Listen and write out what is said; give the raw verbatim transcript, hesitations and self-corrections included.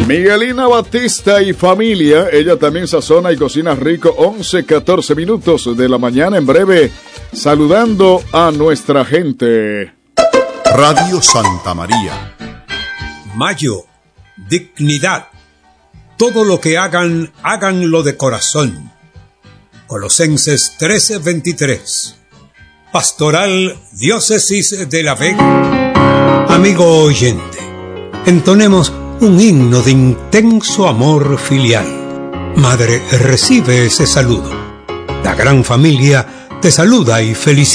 Miguelina Batista y familia, ella también sazona y cocina rico. Once, catorce minutos de la mañana. En breve, saludando a nuestra gente. Radio Santa María. Mayo, dignidad. Todo lo que hagan, háganlo de corazón. Colosenses trece veintitrés. Pastoral Diócesis de La Vega. Amigo oyente, entonemos un himno de intenso amor filial. Madre, recibe ese saludo. La gran familia te saluda y felicita.